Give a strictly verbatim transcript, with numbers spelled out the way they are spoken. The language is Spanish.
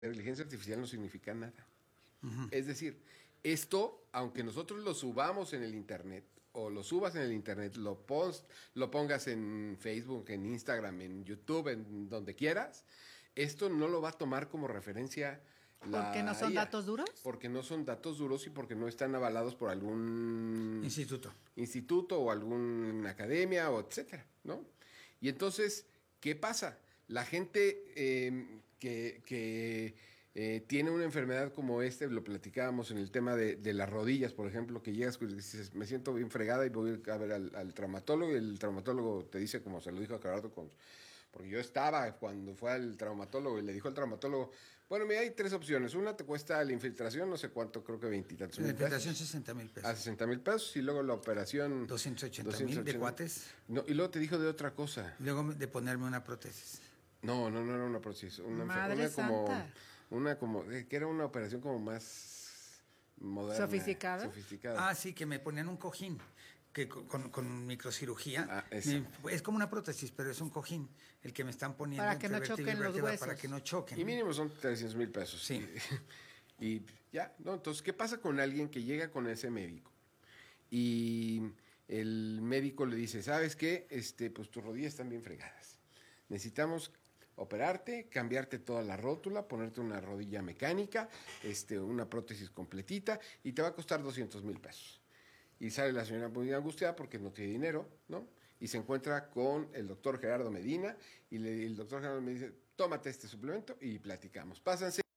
inteligencia artificial no significa nada. Uh-huh. Es decir, esto, aunque nosotros lo subamos en el internet, o lo subas en el internet, lo, post, lo pongas en Facebook, en Instagram, en YouTube, en donde quieras, esto no lo va a tomar como referencia la ¿Por qué no son I A, datos duros? Porque no son datos duros y porque no están avalados por algún instituto, instituto o alguna academia, o etcétera, ¿no? Y entonces, ¿qué pasa? La gente eh, que, que eh, tiene una enfermedad como este, lo platicábamos en el tema de, de las rodillas, por ejemplo, que llegas y dices, me siento bien fregada y voy a ver al, al traumatólogo, y el traumatólogo te dice, como se lo dijo a Gerardo, con, porque yo estaba cuando fue al traumatólogo y le dijo al traumatólogo, bueno, mira, hay tres opciones. Una te cuesta la infiltración, no sé cuánto, creo que veintitantos mil pesos. La infiltración sesenta mil pesos. A sesenta mil pesos, y luego la operación... doscientos ochenta mil de cuates. No, y luego te dijo de otra cosa. Y luego de ponerme una prótesis. No, no, no era una prótesis. Una, Madre una como, santa. Una como, que era una operación como más moderna. ¿Sofisticada? Sofisticada. Ah, sí, que me ponían un cojín. Que con, con, con microcirugía ah, me, es como una prótesis, pero es un cojín el que me están poniendo para que no choquen los huesos, para que no choquen. Y mínimo son trescientos mil pesos. Sí. Y, y ya, ¿no? Entonces, ¿qué pasa con alguien que llega con ese médico? Y el médico le dice, ¿sabes qué? Este, pues tus rodillas están bien fregadas. Necesitamos operarte, cambiarte toda la rótula, ponerte una rodilla mecánica, este, una prótesis completita, y te va a costar doscientos mil pesos. Y sale la señora muy angustiada porque no tiene dinero, ¿no? Y se encuentra con el doctor Gerardo Medina, y le, el doctor Gerardo me dice, tómate este suplemento y platicamos. Pásanse.